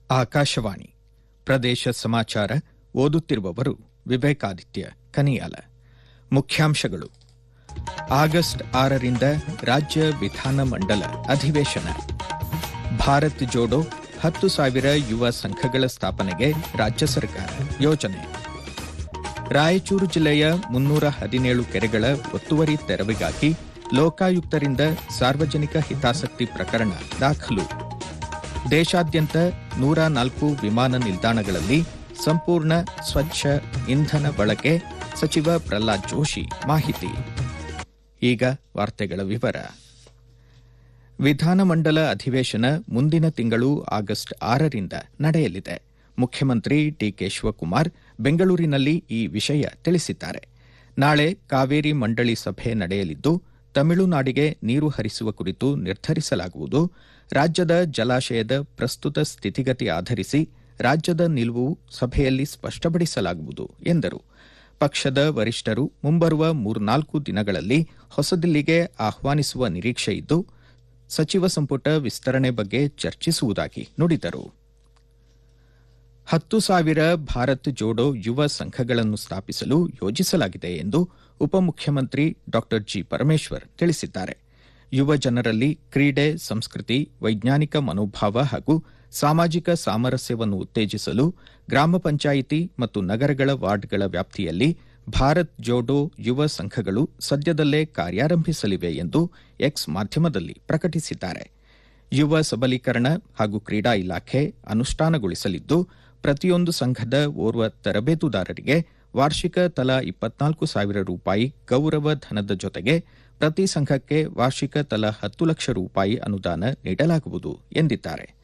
ಆಕಾಶವಾಣಿ ಪ್ರದೇಶ ಸಮಾಚಾರ ಓದುತ್ತಿರುವವರು ವಿವೇಕಾದಿತ್ಯ ಕನಿಯಾಲ. ಮುಖ್ಯಾಂಶಗಳು. ಆಗಸ್ಟ್ 6ರಿಂದ ರಾಜ್ಯ ವಿಧಾನಮಂಡಲ ಅಧಿವೇಶನ. ಭಾರತ್ ಜೋಡೋ 10,000 ಯುವ ಸಂಘಗಳ ಸ್ಥಾಪನೆಗೆ ರಾಜ್ಯ ಸರ್ಕಾರ ಯೋಜನೆ. ರಾಯಚೂರು ಜಿಲ್ಲೆಯ 317 ಕೆರೆಗಳ ಒತ್ತುವರಿ ತೆರವಿಗಾಗಿ ಲೋಕಾಯುಕ್ತರಿಂದ ಸಾರ್ವಜನಿಕ ಹಿತಾಸಕ್ತಿ ಪ್ರಕರಣ ದಾಖಲು. ದೇಶಾದ್ಯಂತ 104 ವಿಮಾನ ನಿಲ್ದಾಣಗಳಲ್ಲಿ ಸಂಪೂರ್ಣ ಸ್ವಚ್ಛ ಇಂಧನ ಬಳಕೆ, ಸಚಿವ ಪ್ರಹ್ಲಾದ್ ಜೋಶಿ ಮಾಹಿತಿ. ಈಗ ವಾರ್ತೆಗಳ ವಿವರ. ವಿಧಾನಮಂಡಲ ಅಧಿವೇಶನ ಮುಂದಿನ ತಿಂಗಳು ಆಗಸ್ಟ್ 6ರಿಂದ ನಡೆಯಲಿದೆ. ಮುಖ್ಯಮಂತ್ರಿ ಡಿಕೆ ಶಿವಕುಮಾರ್ ಬೆಂಗಳೂರಿನಲ್ಲಿ ಈ ವಿಷಯ ತಿಳಿಸಿದ್ದಾರೆ. ನಾಳೆ ಕಾವೇರಿ ಮಂಡಳಿ ಸಭೆ ನಡೆಯಲಿದ್ದು, ತಮಿಳುನಾಡಿಗೆ ನೀರು ಹರಿಸುವ ಕುರಿತು ನಿರ್ಧರಿಸಲಾಗುವುದು. ರಾಜ್ಯದ ಜಲಾಶಯದ ಪ್ರಸ್ತುತ ಸ್ಥಿತಿಗತಿ ಆಧರಿಸಿ ರಾಜ್ಯದ ನಿಲುವು ಸಭೆಯಲ್ಲಿ ಸ್ಪಷ್ಟಪಡಿಸಲಾಗುವುದು ಎಂದರು. ಪಕ್ಷದ ವರಿಷ್ಠರು ಮುಂಬರುವ 3-4 ದಿನಗಳಲ್ಲಿ ಹೊಸದಿಲ್ಲಿಗೆ ಆಹ್ವಾನಿಸುವ ನಿರೀಕ್ಷೆಯಿದ್ದು, ಸಚಿವ ಸಂಪುಟ ವಿಸ್ತರಣೆ ಬಗ್ಗೆ ಚರ್ಚಿಸುವುದಾಗಿ ನುಡಿದರು. 10,000 ಭಾರತ್ ಜೋಡೋ ಯುವ ಸಂಘಗಳನ್ನು ಸ್ಥಾಪಿಸಲು ಯೋಜಿಸಲಾಗಿದೆ ಎಂದು ಉಪಮುಖ್ಯಮಂತ್ರಿ ಡಾ ಜಿ. ಪರಮೇಶ್ವರ್ ತಿಳಿಸಿದ್ದಾರೆ. ಯುವ ಜನರಲ್ಲಿ ಕ್ರೀಡೆ, ಸಂಸ್ಕೃತಿ, ವೈಜ್ಞಾನಿಕ ಮನೋಭಾವ ಹಾಗೂ ಸಾಮಾಜಿಕ ಸಾಮರಸ್ಯವನ್ನು ಉತ್ತೇಜಿಸಲು ಗ್ರಾಮ ಪಂಚಾಯಿತಿ ಮತ್ತು ನಗರಗಳ ವಾರ್ಡ್ಗಳ ವ್ಯಾಪ್ತಿಯಲ್ಲಿ ಭಾರತ್ ಜೋಡೋ ಯುವ ಸಂಘಗಳು ಸದ್ಯದಲ್ಲೇ ಕಾರ್ಯಾರಂಭಿಸಲಿವೆ ಎಂದು ಎಕ್ಸ್ ಮಾಧ್ಯಮದಲ್ಲಿ ಪ್ರಕಟಿಸಿದ್ದಾರೆ. ಯುವ ಸಬಲೀಕರಣ ಹಾಗೂ ಕ್ರೀಡಾ ಇಲಾಖೆ ಅನುಷ್ಠಾನಗೊಳಿಸಲಿದ್ದು, ಪ್ರತಿಯೊಂದು ಸಂಘದ ಓರ್ವ ತರಬೇತುದಾರರಿಗೆ ವಾರ್ಷಿಕ ತಲಾ 24,000 ರೂಪಾಯಿ ಗೌರವ ಧನದ ಜೊತೆಗೆ ಪ್ರತಿ ಸಂಘಕ್ಕೆ ವಾರ್ಷಿಕ ತಲಾ 10 ಲಕ್ಷ ರೂಪಾಯಿ ಅನುದಾನ ನೀಡಲಾಗುವುದು ಎಂದಿದ್ದಾರೆ.